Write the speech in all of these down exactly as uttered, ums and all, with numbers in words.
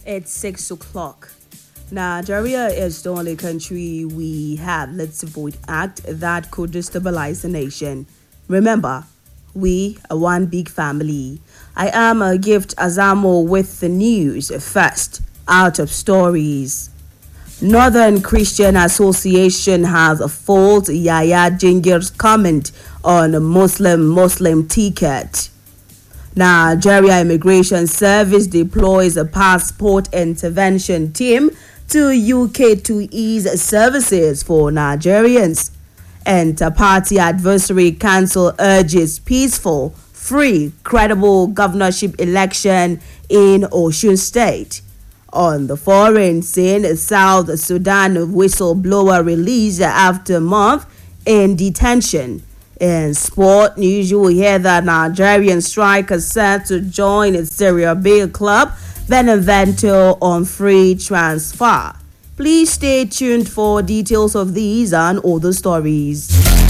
It's six o'clock. Nigeria is the only country we have Let's Vote Act that could destabilize the nation. Remember, we are one big family. I am a Gift Azamo with the news. First, out of stories. Northern Christian Association has foiled Yahya Jingir's comment on a Muslim Muslim ticket. Nigeria Immigration Service deploys a passport intervention team to U K to ease services for Nigerians. Inter-party adversary council urges peaceful, free, credible governorship election in Osun State. On the foreign scene, South Sudan whistleblower released after a month in detention. In sport news, you will hear that Nigerian striker set to join its Serie B club Benevento on free transfer. Please stay tuned for details of these and other stories.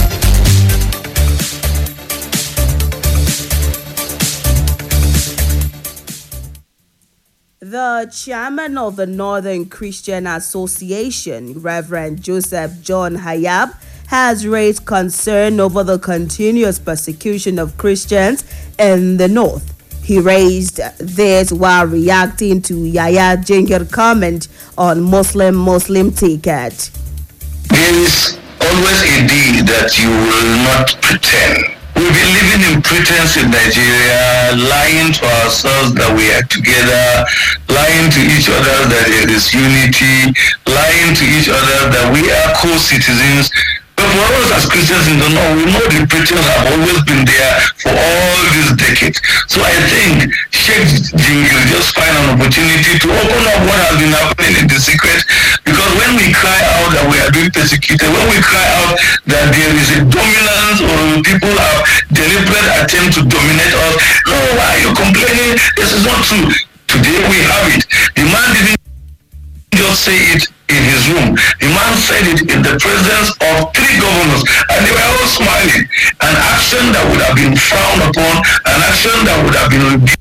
The chairman of the Northern Christian Association, Reverend Joseph John Hayab, has raised concern over the continuous persecution of Christians in the north. He raised this while reacting to Yahya Jingir's comment on Muslim Muslim ticket. There is always a day that you will not pretend. We've been living in pretense in Nigeria, lying to ourselves that we are together, lying to each other that there is unity, lying to each other that we are co-citizens. But for us as Christians in the North, we know the pretense have always been there for all these decades. So I think Sheikh Jingir just find an opportunity to open up what has been happening in the secret. Because when we cry out that we are being persecuted, when we cry out that there is a dominance or people have deliberate attempt to dominate us, no, why are you complaining? This is not true. Today we have it. The man didn't just say it in his room. The man said it in the presence of three governors, and they were all smiling. An action that would have been frowned upon, an action that would have been rebuked.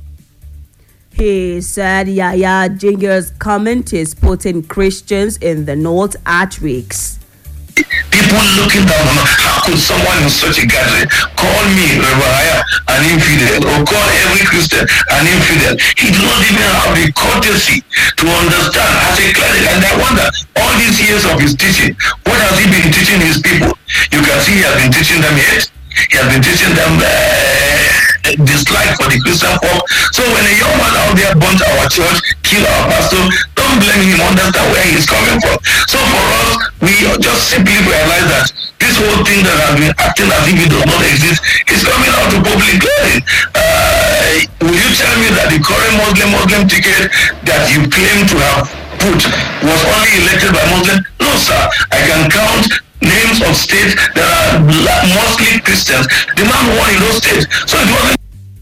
He said Yahya Jingir's comment is putting Christians in the north at risk. People looking down on us, how could someone in such a gathering call me, Reverend, an infidel, or call every Christian an infidel? He did not even have the courtesy to understand as a cleric. And I wonder, all these years of his teaching, what has he been teaching his people? You can see he has been teaching them hate. He has been teaching them uh, dislike for the Christian folk. So when a young man out there burnt our church, kill our pastor, don't blame him, understand where he's coming from. So for us, we just simply realize that this whole thing that has been acting as if it does not exist is coming out to public clearly. Uh, will you tell me that the current Muslim Muslim ticket that you claim to have put was only elected by Muslims? No, sir. I can count names of states that are mostly Christians. The man won in those states. So it wasn't.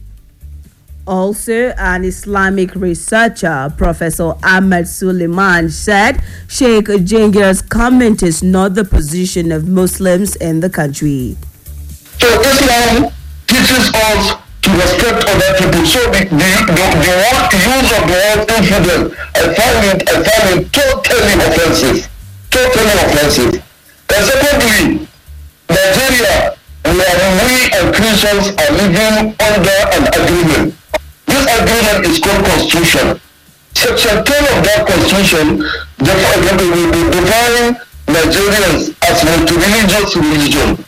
Also, an Islamic researcher, Professor Ahmed Suleiman, said Sheikh Jingir's comment is not the position of Muslims in the country. So Islam teaches us to respect other people. So the, the, the, the word, use of the word infidel, I find it, I find it totally offensive. Totally offensive. And secondly, Nigeria, where we and Christians are living under an agreement. This agreement is called Constitution. Section ten of that Constitution defines Nigerians as multi-religious religion.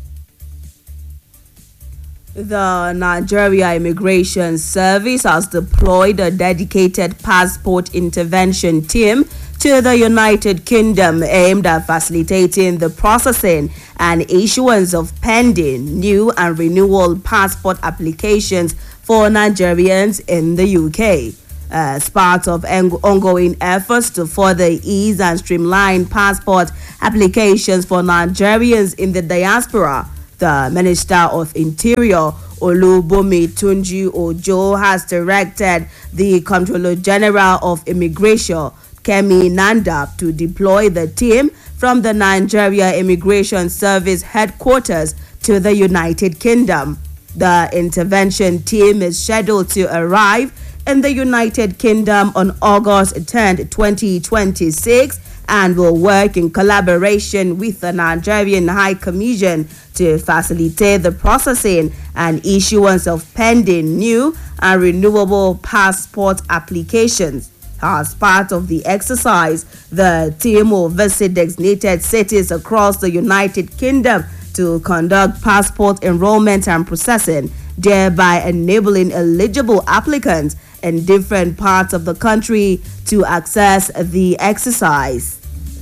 The Nigeria Immigration Service has deployed a dedicated passport intervention team to the United Kingdom aimed at facilitating the processing and issuance of pending new and renewal passport applications for Nigerians in the U K. As part of ongoing efforts to further ease and streamline passport applications for Nigerians in the diaspora, the Minister of Interior, Olubomi Tunji Ojo, has directed the Comptroller General of Immigration, Kemi Nanda, to deploy the team from the Nigeria Immigration Service headquarters to the United Kingdom. The intervention team is scheduled to arrive in the United Kingdom on August tenth, twenty twenty-six, and will work in collaboration with the Nigerian High Commission to facilitate the processing and issuance of pending new and renewable passport applications. As part of the exercise, the team will visit designated cities across the United Kingdom to conduct passport enrollment and processing, thereby enabling eligible applicants in different parts of the country to access the exercise.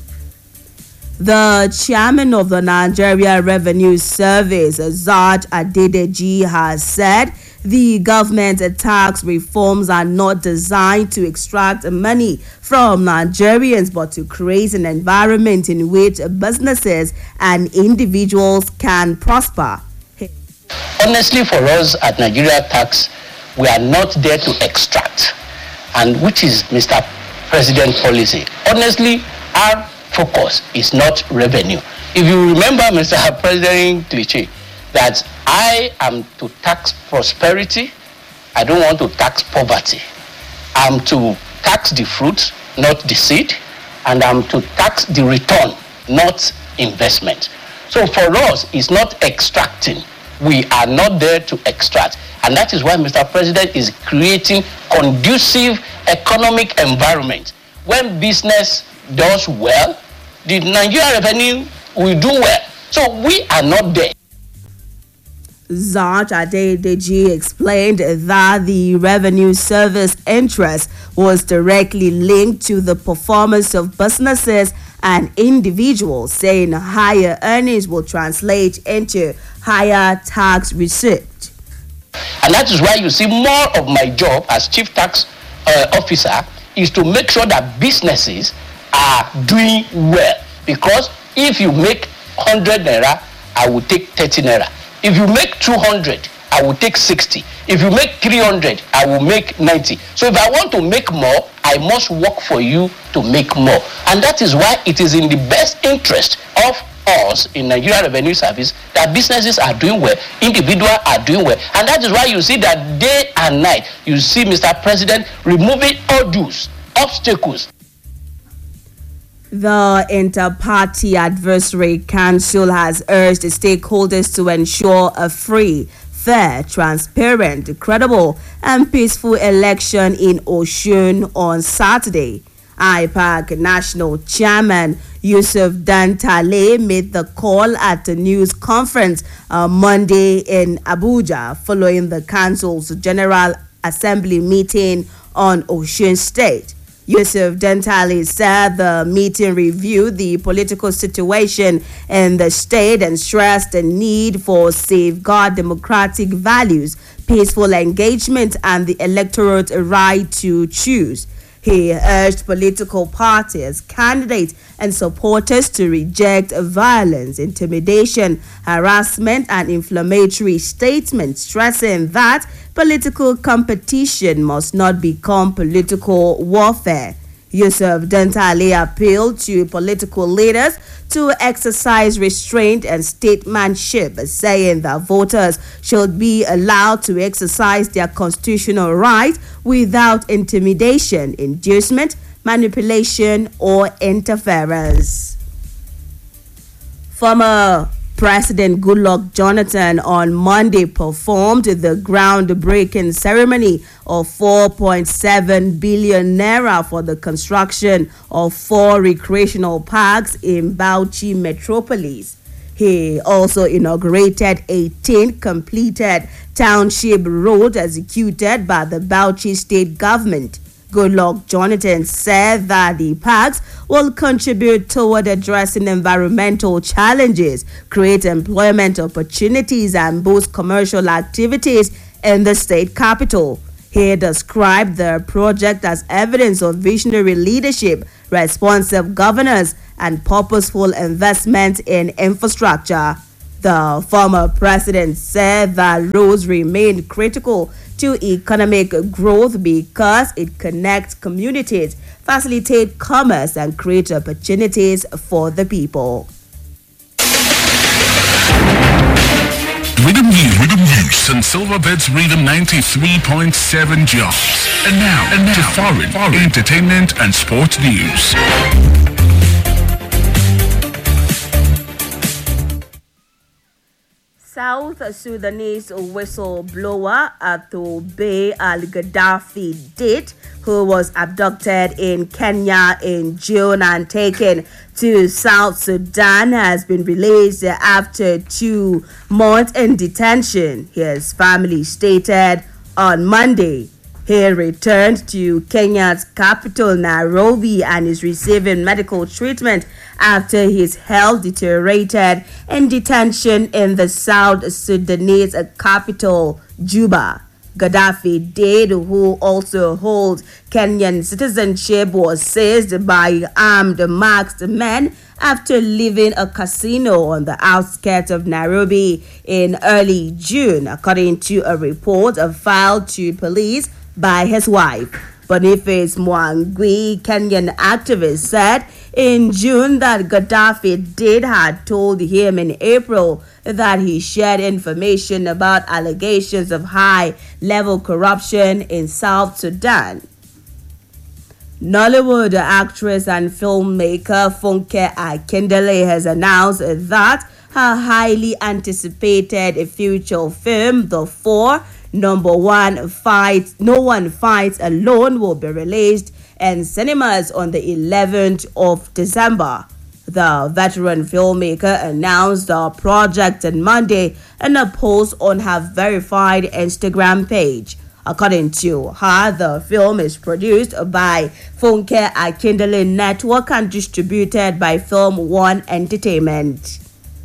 The chairman of the Nigeria Revenue Service, Zaj Adedeji, has said the government tax reforms are not designed to extract money from Nigerians, but to create an environment in which businesses and individuals can prosper. Honestly, for us at Nigeria Tax, we are not there to extract, and which is Mister President's policy. Honestly, our focus is not revenue. If you remember Mister President Cliche, that I am to tax prosperity, I don't want to tax poverty. I'm to tax the fruit, not the seed, and I'm to tax the return, not investment. So for us, it's not extracting. We are not there to extract. And that is why Mister President is creating conducive economic environment. When business does well, the Nigeria revenue will do well. So we are not there. Zaj Adedeji explained that the Revenue Service interest was directly linked to the performance of businesses and individuals, saying higher earnings will translate into higher tax receipt. And that is why you see more of my job as Chief Tax uh, Officer is to make sure that businesses are doing well. Because if you make one hundred naira, I will take thirty naira. If you make two hundred, I will take sixty. If you make three hundred, I will make ninety. So if I want to make more, I must work for you to make more. And that is why it is in the best interest of us in Nigeria Revenue Service that businesses are doing well, individuals are doing well. And that is why you see that day and night, you see Mister President removing odds, obstacles. The Inter-Party Advisory Council has urged the stakeholders to ensure a free, fair, transparent, credible, and peaceful election in Osun on Saturday. I PAC National Chairman Yusuf Dantale made the call at a news conference on Monday in Abuja following the Council's General Assembly meeting on Osun State. Yusuf Dantale said the meeting reviewed the political situation in the state and stressed the need for safeguard democratic values, peaceful engagement, and the electorate right to choose. He urged political parties, candidates, and supporters to reject violence, intimidation, harassment, and inflammatory statements, stressing that political competition must not become political warfare. Yusuf Dantale appealed to political leaders to exercise restraint and statesmanship, saying that voters should be allowed to exercise their constitutional right without intimidation, inducement, manipulation, or interference. Former President Goodluck Jonathan on Monday performed the groundbreaking ceremony of four point seven billion naira for the construction of four recreational parks in Bauchi metropolis. He also inaugurated eighteen completed township roads executed by the Bauchi state government. Goodluck Jonathan said that the parks will contribute toward addressing environmental challenges, create employment opportunities, and boost commercial activities in the state capital. He described the project as evidence of visionary leadership, responsive governance, and purposeful investment in infrastructure. The former president said that roads remain critical to economic growth because it connects communities, facilitates commerce, and creates opportunities for the people. Rhythm News, Rhythm News, and Silverbirds Rhythm ninety-three point seven jobs. And now, and now to foreign, foreign entertainment and sports news. South Sudanese whistleblower Atobe al-Gaddafi Date, who was abducted in Kenya in June and taken to South Sudan, has been released after two months in detention, his family stated on Monday. He returned to Kenya's capital, Nairobi, and is receiving medical treatment after his health deteriorated in detention in the South Sudanese capital, Juba. Gaddafi Dade, who also holds Kenyan citizenship, was seized by armed masked men after leaving a casino on the outskirts of Nairobi in early June, according to a report filed to police by his wife. Boniface Mwangwi, Kenyan activist, said in June that Gaddafi Dade had told him in April that he shared information about allegations of high-level corruption in South Sudan. Nollywood actress and filmmaker Funke Akindele has announced that her highly anticipated feature film, The Four, Number One Fights, No One Fights Alone, will be released in cinemas on the eleventh of December. The veteran filmmaker announced the project on Monday in a post on her verified Instagram page. According to her, the film is produced by Funke Akindele Network and distributed by Film One Entertainment.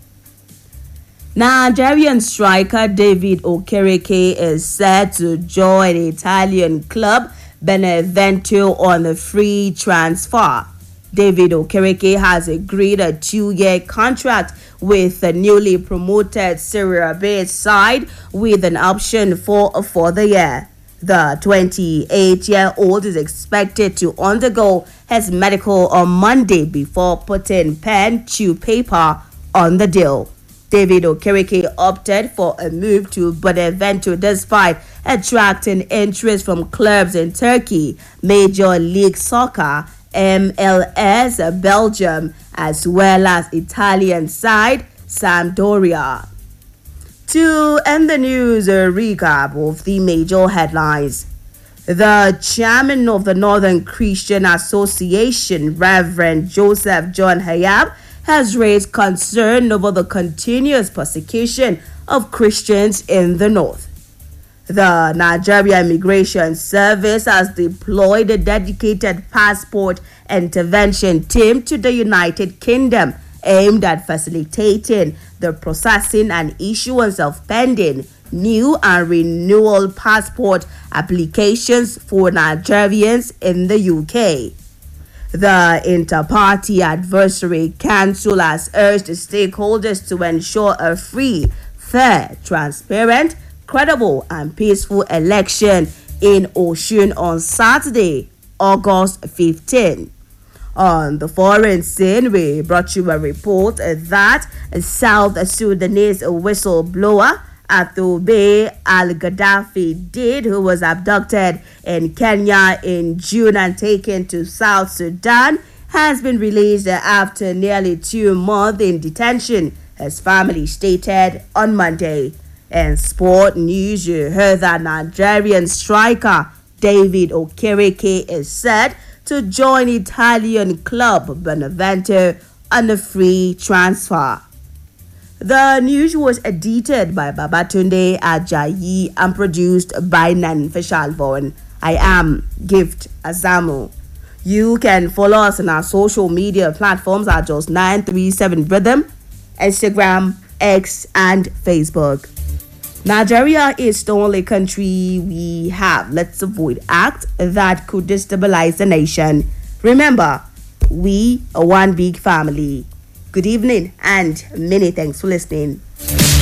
Nigerian striker David Okereke is set to join the Italian club Benevento on a free transfer. David Okereke has agreed a two-year contract with the newly promoted Serie B side with an option for a further year. The twenty-eight-year-old is expected to undergo his medical on Monday before putting pen to paper on the deal. David Okereke opted for a move to Benevento despite attracting interest from clubs in Turkey, Major League Soccer, M L S, Belgium, as well as Italian side Sampdoria. To end the news, a recap of the major headlines. The chairman of the Northern Christian Association, Reverend Joseph John Hayab, has raised concern over the continuous persecution of Christians in the north. The Nigeria Immigration Service has deployed a dedicated passport intervention team to the United Kingdom aimed at facilitating the processing and issuance of pending new and renewal passport applications for Nigerians in the U K. The Inter-Party Advisory Council has urged stakeholders to ensure a free, fair, transparent, credible and peaceful election in Osun on Saturday, August fifteenth. On the foreign scene, we brought you a report that South Sudanese whistleblower Atobe al-Gaddafi Dade, who was abducted in Kenya in June and taken to South Sudan, has been released after nearly two months in detention, his family stated on Monday. In sport news, you heard that Nigerian striker David Okereke is set to join Italian club Benevento on a free transfer. The news was edited by Babatunde Ajayi and produced by Nan Fishalvon. I am Gift Azamu. You can follow us on our social media platforms at just nine three seven Rhythm, Instagram, X, and Facebook. Nigeria is the only country we have. Let's avoid acts that could destabilize the nation. Remember, we are one big family. Good evening and many thanks for listening.